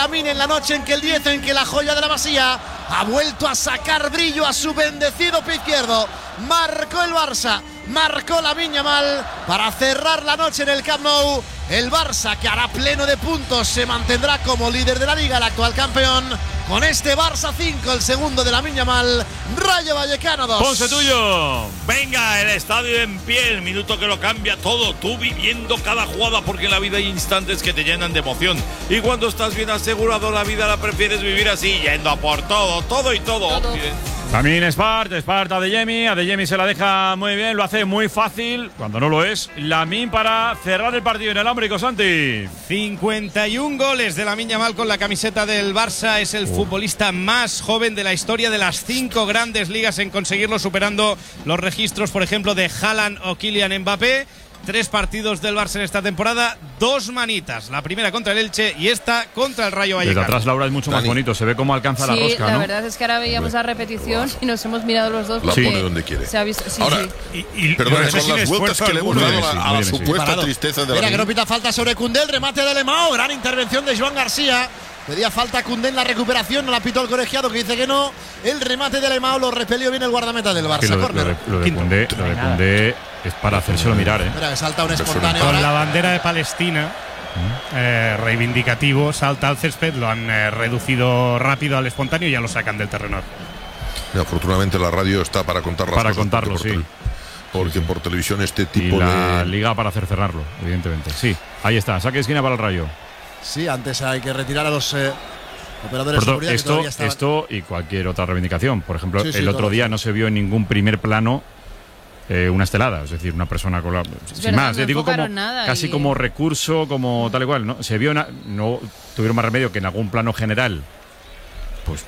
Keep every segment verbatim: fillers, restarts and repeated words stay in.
Lamine en la noche en que el diez, en que la joya de la Masía ha vuelto a sacar brillo a su bendecido pie izquierdo. Marcó el Barça, marcó Lamine Yamal para cerrar la noche en el Camp Nou. El Barça, que hará pleno de puntos, se mantendrá como líder de la Liga, el actual campeón. Con este Barça cinco, el segundo de Lamine Yamal, Rayo Vallecano dos. Ponce tuyo. Venga, el estadio en pie, el minuto que lo cambia todo, tú viviendo cada jugada, porque en la vida hay instantes que te llenan de emoción. Y cuando estás bien asegurado, la vida la prefieres vivir así, yendo a por todo, todo y todo. todo. También Espart, Espart a Adeyemi, Adeyemi se la deja muy bien, lo hace muy fácil, cuando no lo es. Lamine para cerrar el partido en el Ámbrico, Santi. cincuenta y un goles de Lamine Yamal con la camiseta del Barça, es el uh. futbolista más joven de la historia de las cinco grandes ligas en conseguirlo, superando los registros, por ejemplo, de Haaland o Kylian Mbappé. Tres partidos del Barça en esta temporada, dos manitas. La primera contra el Elche y esta contra el Rayo Vallecano. Desde atrás, Laura, es mucho más bonito. Se ve cómo alcanza sí, la rosca, la ¿no? verdad es que ahora veíamos la repetición y nos hemos mirado los dos. La pone donde quiere. Se ha visto, sí, ahora, sí. Y, y, perdón, con las vueltas que le hemos dado a, a, a la supuesta sí. tristeza de la Mira que no pita falta sobre Koundé, el remate de Alemão. Gran intervención de Joan García. Pedía falta Koundé en la recuperación, no la pitó el colegiado, que dice que no. El remate de Alemão lo repelió bien el guardameta del Barça. Lo, lo, de, lo de Koundé, lo de Koundé es para hacérselo mirar, ¿eh? Mira que salta un espontáneo. Con la bandera de Palestina, eh, reivindicativo, salta al césped, lo han eh, reducido rápido al espontáneo y ya lo sacan del terreno. Y afortunadamente la radio está para contar las para cosas. Contarlo, porque sí. Por, porque sí, sí. por televisión este tipo y la de… liga para hacer cerrarlo, evidentemente. Sí, ahí está, saque de esquina para el Rayo. Sí, antes hay que retirar a los eh, operadores Perdón, de seguridad. Esto, esto y cualquier otra reivindicación. Por ejemplo, sí, sí, el otro día todo. no se vio en ningún primer plano eh, una estelada, es decir, una persona con la… Es sin verdad, más, no eh, digo como nada casi y… como recurso, como tal y cual, ¿no? Se vio, una, no tuvieron más remedio que en algún plano general, pues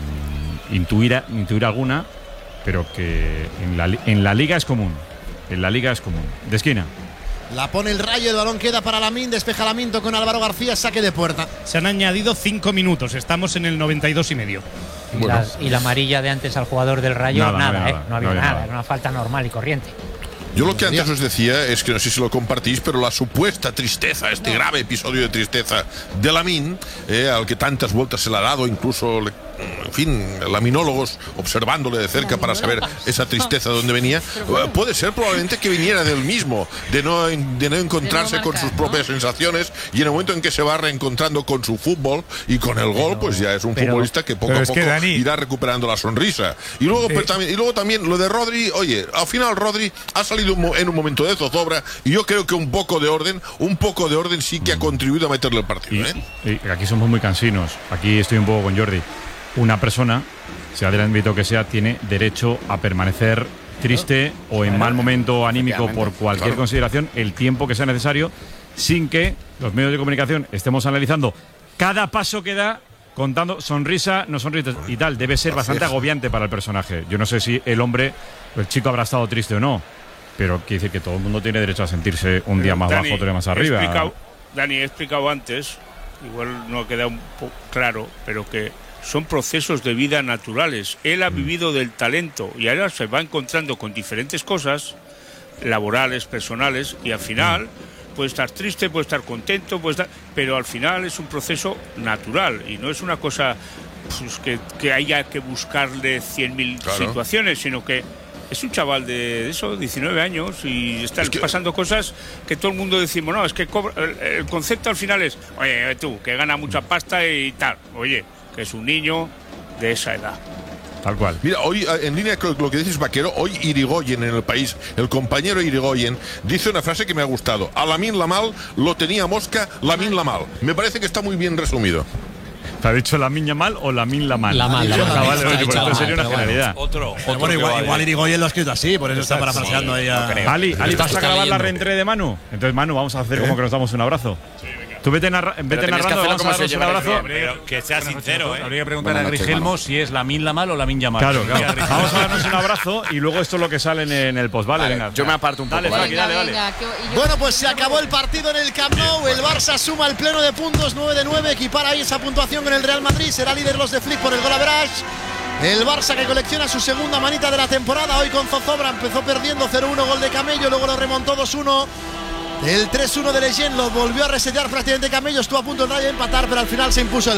mmm, intuir, intuir alguna, pero que en la, en la liga es común. En la liga es común. De esquina. La pone el Rayo, el balón queda para Lamine, despeja Lamine con Álvaro García, saque de puerta. Se han añadido cinco minutos, estamos en el noventa y dos y medio. Y, bueno. las, y la amarilla de antes al jugador del Rayo, nada, nada, nada, ¿eh? No había, no había nada, nada, era una falta normal y corriente. Yo lo que antes os decía es que no sé si lo compartís, pero la supuesta tristeza, este grave episodio de tristeza de Lamine, eh, al que tantas vueltas se le ha dado, incluso, le, en fin, laminólogos observándole de cerca para saber esa tristeza de dónde venía, puede ser probablemente que viniera del mismo, de no, de no encontrarse de no marcar, con sus propias ¿no? sensaciones, y en el momento en que se va reencontrando con su fútbol y con el gol, pero, pues ya es un pero, futbolista que poco a poco que Dani, irá recuperando la sonrisa. Y luego, eh, también, y luego también lo de Rodri, oye, al final Rodri ha salido en un momento de zozobra y yo creo que un poco de orden, un poco de orden sí que ha contribuido a meterle el partido. Y, ¿eh? y aquí somos muy cansinos, aquí estoy un poco con Jordi. Una persona, sea del ámbito que sea, tiene derecho a permanecer triste o en mal momento anímico por cualquier claro. consideración el tiempo que sea necesario, sin que los medios de comunicación estemos analizando cada paso que da, contando sonrisa, no sonrisa y tal. Debe ser bastante agobiante para el personaje. Yo no sé si el hombre, el chico habrá estado triste o no, pero quiere decir que todo el mundo tiene derecho a sentirse un día más Dani, bajo, otro día más arriba. He explicado, Dani, he explicado antes, igual no ha quedado un poco claro, pero que son procesos de vida naturales. Él ha vivido del talento y ahora se va encontrando con diferentes cosas laborales, personales, y al final puede estar triste, puede estar contento, puede estar, pero al final es un proceso natural y no es una cosa pues, que, que haya que buscarle cien mil claro. situaciones, sino que es un chaval de eso, diecinueve años, y están es que, pasando cosas que todo el mundo decimos, no, es que cobra, el, el concepto al final es, oye, tú, que gana mucha pasta y tal, oye, que es un niño de esa edad. Tal cual. Mira, hoy, en línea con lo que dices, Vaquero, hoy Irigoyen en El País, el compañero Irigoyen, dice una frase que me ha gustado. A Lamine Yamal lo tenía mosca, Lamine Yamal. Me parece que está muy bien resumido. ¿Te ha dicho Lamine Yamal o Lamine Yamal? Yamal, Yamal. Ah, vale, oye, pues esto sería una generalidad. Otro, otro bueno, igual, igual Irigoyen lo ha escrito así, por eso está parafraseando ahí a… No Ali, Ali, ¿vas a grabar la reentrée de Manu? Entonces, Manu, vamos a hacer ¿Eh? como que nos damos un abrazo. Sí, Tú vete, narra vete narrando, vamos a darnos un abrazo. Pero que sea sincero, ¿eh? Habría que preguntar a Grigelmo si es Lamine Yamal o Lamine Yamal. Claro, claro. Vamos a darnos un abrazo y luego esto es lo que sale en, en el post, ¿vale? vale venga. Yo me aparto un poco. Dale, vale. venga, dale, dale. Venga, que, yo... Bueno, pues se acabó el partido en el Camp Nou. El Barça suma el pleno de puntos, nueve de nueve. Equipara ahí esa puntuación con el Real Madrid. Será líder los de Flick por el gol average. El Barça que colecciona su segunda manita de la temporada. Hoy con zozobra empezó perdiendo cero uno, gol de Camello. Luego lo remontó dos uno. El tres uno de Leyen lo volvió a resetear prácticamente Camello. Estuvo a punto de empatar, pero al final se impuso el